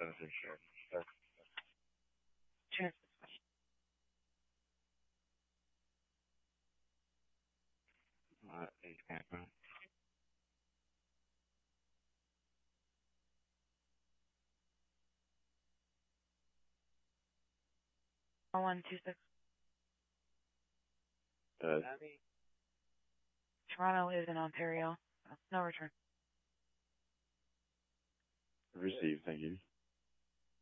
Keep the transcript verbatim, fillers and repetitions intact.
seven six seven. Cheers. Uh, eight background. one two six. Uh, Toronto is in Ontario. No return. received, thank you.